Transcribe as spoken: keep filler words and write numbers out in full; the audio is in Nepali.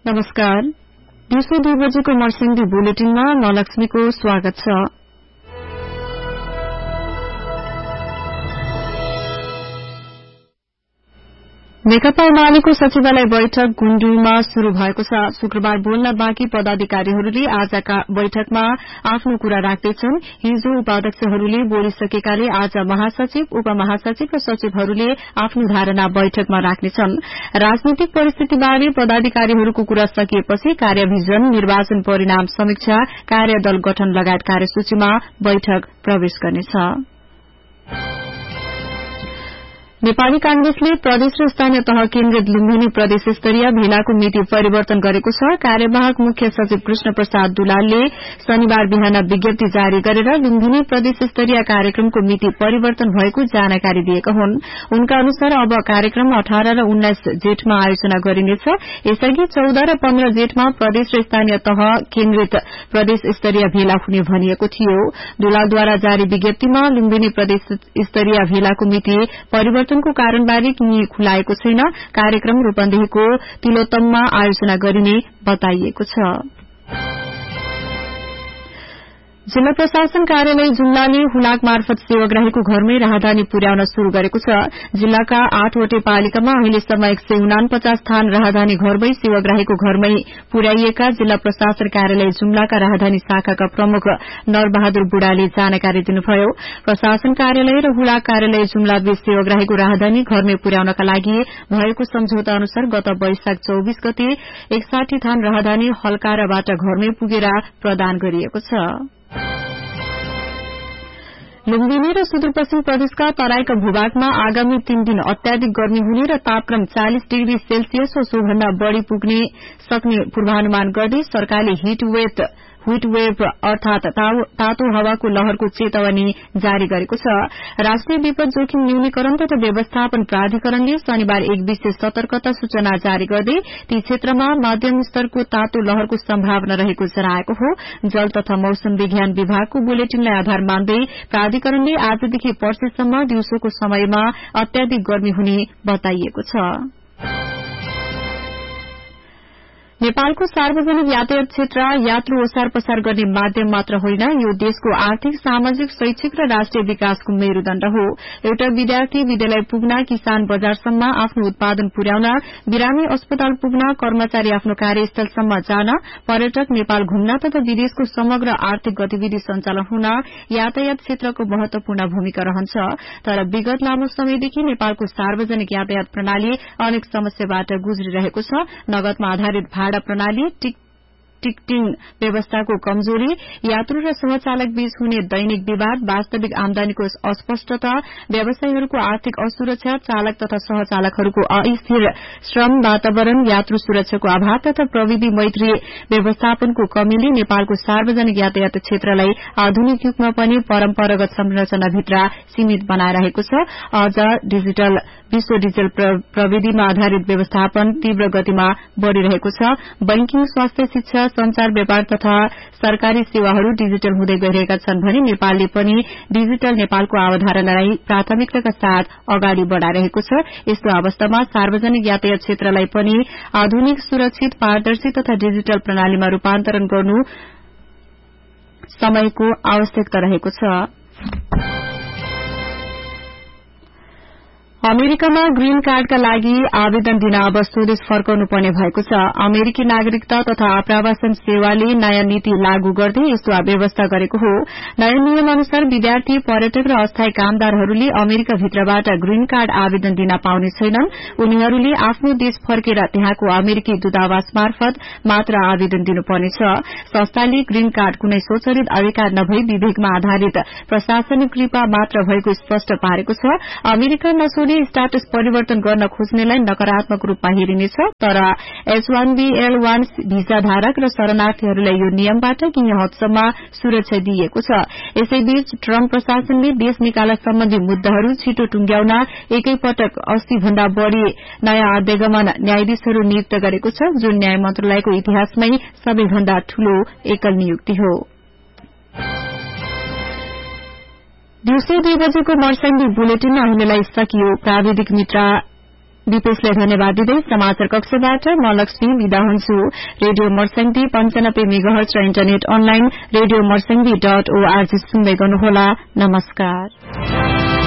नमस्कार। दिउँसो दुई बजेको मर्सिन्दी बुलेटिनमा म लक्ष्मीको स्वागत छ। नेकपा एमालेको सचिवालय बैठक गुण्डुमा शुरू भएको छ। शुक्रबार बोल्न बाँकी पदाधिकारीहरूले आजका बैठकमा आफ्नो कुरा राख्दैछन्। हिजो उपाध्यक्षहरूले बोलिसकेकाले आज महासचिव, उपमहासचिव र सचिवहरूले आफ्नो धारणा बैठकमा राख्नेछन्। राजनीतिक परिस्थितिबारे पदाधिकारीहरूको कुरा सकिएपछि कार्यभिजन, निर्वाचन परिणाम समीक्षा, कार्यदल गठन लगायत कार्यसूचीमा बैठक प्रवेश गर्नेछ। नेपाली कांग्रेसले प्रदेश र स्थानीय तह केन्द्रित लुम्बिनी प्रदेश स्तरीय भेलाको मिति परिवर्तन गरेको छ। कार्यवाहक मुख्य सचिव कृष्ण प्रसाद दुलालले शनिबार बिहान विज्ञप्ति जारी गरेर लुम्बिनी प्रदेश स्तरीय कार्यक्रमको मिति परिवर्तन भएको जानकारी दिएका हुन्। उनका अनुसार अब कार्यक्रम अठार र उन्नाइस जेठमा आयोजना गरिनेछ। यसअघि चौध र पन्ध्र जेठमा प्रदेश र स्थानीय तह केन्द्रित प्रदेश स्तरीय भेला हुने भनिएको थियो। दुलालद्वारा जारी विज्ञप्तिमा लुम्बिनी प्रदेश स्तरीय भेलाको मिति परिवर्तन को कारणबारे केही खुलाएको छैन। कार्यक्रम रूपन्देहीको तिलोत्तममा आयोजना गरिने बताइएको छ। जिल्ला प्रशासन कार्यालय जुम्लाले हुलाक मार्फत सेवाग्राहीको घरमै राहदानी पुर्याउन शुरू गरेको छ। जिल्लाका आठवटै पालिकामा अहिलेसम्म एक सय उनापचास थान राहदानी घरमै सेवाग्राहीको घरमै पुर्याइएका जिल्ला प्रशासन कार्यालय जुम्लाका राहदानी शाखाका प्रमुख नरबहादुर बुढाले जानकारी दिनुभयो। प्रशासन कार्यालय र हुलाक कार्यालय जुम्ला बीच सेवाग्राहीको राहदानी घरमै पुर्याउनका लागि भएको सम्झौता अनुसार गत वैशाख चौबीस गते एकसाठी थान राहदानी हल्काराबाट घरमै पुगेर प्रदान गरिएको छ। लुम्बिनी र सुदूरपश्चिम प्रदेशका तराईका भूभागमा आगामी तीन दिन अत्याधिक गर्मी हुने र तापक्रम चालिस डिग्री सेल्सियस वा सोभन्दा बढ़ी पुग्ने सक्ने पूर्वानुमान गर्दै सरकारले हिट वेभ हिट वेभ अर्थात तातो हावाको लहरको चेतावनी जारी गरेको छ। राष्ट्रिय विपद जोखिम न्यूनीकरण तथा व्यवस्थापन प्राधिकरणले शनिबार एक विशेष सतर्कता सूचना जारी गर्दै ती क्षेत्रमा मध्यम स्तरको तातो लहरको सम्भावना रहेको जनाएको हो। जल तथा मौसम विज्ञान विभागको बुलेटिनलाई आधार मान्दै प्राधिकरणले आजदेखि पर्सीसम्म दिउँसोको समयमा अत्याधिक गर्मी हुने बताइएको छ। नेपालको सार्वजनिक यातायात क्षेत्र यात्रु ओसार पसार गर्ने माध्यम मात्र होइन, यो देशको आर्थिक, सामाजिक, शैक्षिक र राष्ट्रिय विकासको मेरूदण्ड हो। एउटा विद्यार्थी विद्यालय पुग्न, किसान बजारसम्म आफ्नो उत्पादन पुर्याउन, बिरामी अस्पताल पुग्न, कर्मचारी आफ्नो कार्यस्थलसम्म जान, पर्यटक नेपाल घुम्न तथा विदेशको समग्र आर्थिक गतिविधि सञ्चालन हुन यातायात क्षेत्रको महत्वपूर्ण भूमिका रहन्छ। तर विगत लामो समयदेखि नेपालको सार्वजनिक यातायात प्रणाली अनेक समस्याबाट गुज्रिरहेको छ। नगदमा आधारित भाडा प्रणाली, टिकटिङ व्यवस्थाको कमजोरी, यात्रु र सहचालक बीच हुने दैनिक विवाद, वास्तविक आमदानीको अस्पष्टता, व्यवसायीहरूको आर्थिक असुरक्षा, चालक तथा सहचालकहरूको अस्थिर श्रम वातावरण, यात्रु सुरक्षाको अभाव तथा प्रविधि मैत्री व्यवस्थापनको कमीले नेपालको सार्वजनिक यातायात क्षेत्रलाई आधुनिक युगमा पनि परम्परागत संरचनाभित्र सीमित बनाइरहेको छ। अझ डिजिटल विश्व डिजिटल प्रविधिमा आधारित व्यवस्थापन तीव्र गतिमा बढ़िरहेको छ। बैंकिङ, स्वास्थ्य, शिक्षा, संचार, व्यापार तथा सरकारी सेवाहरू डिजिटल हुँदै गइरहेका छन् भने नेपालले पनि डिजिटल नेपालको अवधारणालाई प्राथमिकताका साथ अगाडि बढ़ाइरहेको छ। यस्तो अवस्थामा सार्वजनिक यातायात क्षेत्रलाई पनि आधुनिक, सुरक्षित, पारदर्शी तथा डिजिटल प्रणालीमा रूपान्तरण गर्नु समयको आवश्यकता रहेको छ। अमेरिकामा ग्रीन कार्डका लागि आवेदन दिन अब स्वदेश फर्काउनु पर्ने भएको छ। अमेरिकी नागरिकता तथा आप्रवासन सेवाले नयाँ नीति लागू गर्दै यस्तो व्यवस्था गरेको हो। नयाँ नियम अनुसार विद्यार्थी, पर्यटक र अस्थायी कामदारहरूले अमेरिकाभित्रबाट ग्रीन कार्ड आवेदन दिन पाउने छैनन्। उनीहरूले आफ्नो देश फर्केर त्यहाँको अमेरिकी दूतावास मार्फत मात्र आवेदन दिनुपर्नेछ। संस्थाले ग्रीन कार्ड कुनै स्वचालित अधिकार नभई विवेकमा आधारित प्रशासनिक कृपा मात्र भएको स्पष्ट पारेको छ। अमेरिका नछोडी स्टाटस परिवर्तन गर्न खोज्नेलाई नकारात्मक रूपमा हेरिनेछ। तर H one be L one visa धारक र शरणार्थीहरूलाई यो नियमबाट केही हदसम्म सुरक्षा दिइएको छ। यसैबीच ट्रम्प प्रशासनले देश निकाला सम्बन्धी मुद्दाहरू छिटो टुंग्याउन एकैपटक अस्सी भन्दा बढ़ी नयाँ आध्यगमन न्यायाधीशहरू नियुक्त गरेको छ, जुन न्याय मन्त्रालयको इतिहासमै सबैभन्दा ठूलो एकल नियुक्ति हो। दिउँसो दुई बजेको मर्स्याङ्गी बुलेटिन अहिलेलाई सकियो। प्राविधिक मित्र दिपेशले धन्यवाद दिँदै समाचार कक्षबाट म लक्ष्मी विदा हुन्छु। रेडियो मर्स्याङ्गी पञ्चानब्बे मेगाहर्ज र internet online radio मर्स्याङ्गी dot ORG सुन्दै गर्नुहोला। नमस्कार।